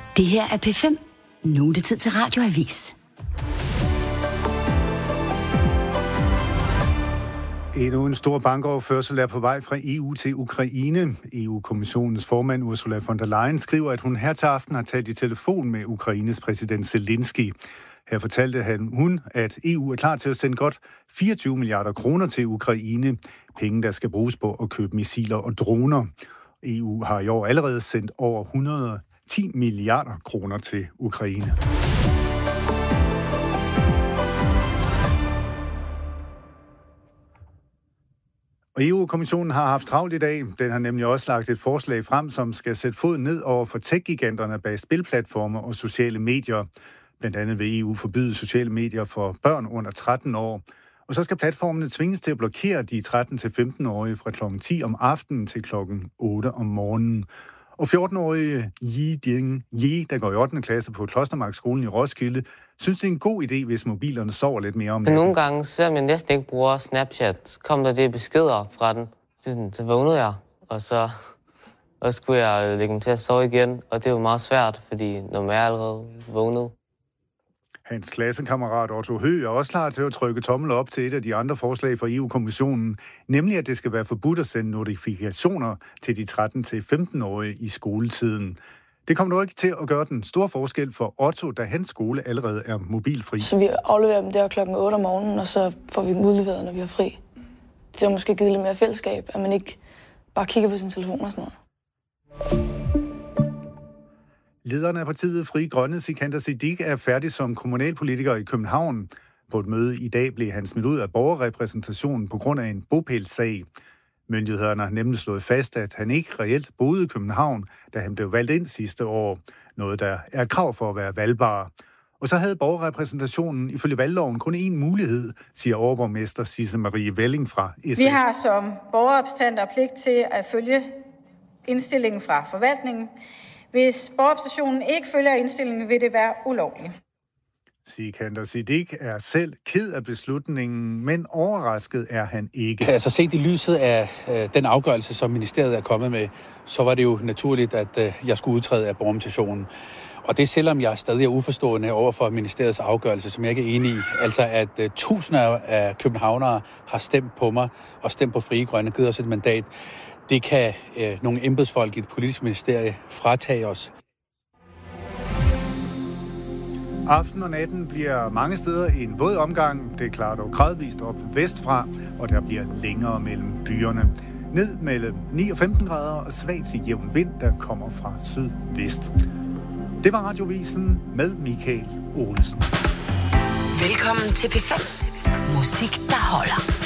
Det her er P5. Nu er det tid til Radioavis. Endnu en stor bankoverførsel er på vej fra EU til Ukraine. EU-kommissionens formand Ursula von der Leyen skriver, at hun her til aften har talt i telefon med Ukraines præsident Zelensky. Her fortalte hun, at EU er klar til at sende godt 24 milliarder kroner til Ukraine. Penge, der skal bruges på at købe missiler og droner. EU har i år allerede sendt over 110 milliarder kroner til Ukraine. Og EU-kommissionen har haft travlt i dag. Den har nemlig også lagt et forslag frem, som skal sætte fod ned over for tech-giganterne bag spilplatformer og sociale medier. Blandt andet vil EU forbyde sociale medier for børn under 13 år. Og så skal platformene tvinges til at blokere de 13-15-årige fra kl. 10 om aftenen til kl. 8 om morgenen. Og 14-årige Yi Ding Yi, der går i 8. klasse på Klostermarkskolen i Roskilde, synes, det er en god idé, hvis mobilerne sover lidt mere om natten. Nogle gange, selvom jeg næsten ikke bruger Snapchat, kom der det beskeder fra den. Så vågnede jeg, og så skulle jeg lægge dem til at sove igen. Og det er jo meget svært, fordi når man er allerede vågnet. Hans klassekammerat Otto Høgh er også klar til at trykke tommel op til et af de andre forslag fra EU-kommissionen, nemlig at det skal være forbudt at sende notifikationer til de 13-15-årige i skoletiden. Det kommer dog ikke til at gøre den store forskel for Otto, da hans skole allerede er mobilfri. Så vi afleverer dem der kl. 8 om morgenen, og så får vi dem udleveret, når vi har fri. Det har måske givet lidt mere fællesskab, at man ikke bare kigger på sin telefon og sådan noget. Lederen af partiet Frie Grønne, Sikander Siddique, er færdig som kommunalpolitiker i København. På et møde i dag blev han smidt ud af borgerrepræsentationen på grund af en bopælssag. Myndighederne har nemlig slået fast, at han ikke reelt boede i København, da han blev valgt ind sidste år. Noget, der er et krav for at være valgbar. Og så havde borgerrepræsentationen ifølge valgloven kun én mulighed, siger overborgmester Sisse Marie Velling fra SF. Vi har som borgerrepræsentanter pligt til at følge indstillingen fra forvaltningen. Hvis borgerrepræsentationen ikke følger indstillingen, vil det være ulovligt. Sikander Siddique er selv ked af beslutningen, men overrasket er han ikke. Altså set i lyset af den afgørelse, som ministeriet er kommet med, så var det jo naturligt, at jeg skulle udtræde af borgerrepræsentationen. Og det selvom jeg stadig er uforstående over for ministeriets afgørelse, som jeg ikke er enig i. Altså at tusinder af københavnere har stemt på mig og stemt på Frie Grønne, givet os et mandat. Det kan nogle embedsfolk i et politisk ministerie fratage os. Aften og natten bliver mange steder en våd omgang. Det klarer dog gradvist op vestfra, og der bliver længere mellem byerne. Ned mellem 9 og 15 grader og svag til jævn vind, der kommer fra sydvest. Det var Radiovisen med Michael Olesen. Velkommen til P5. Musik, der holder.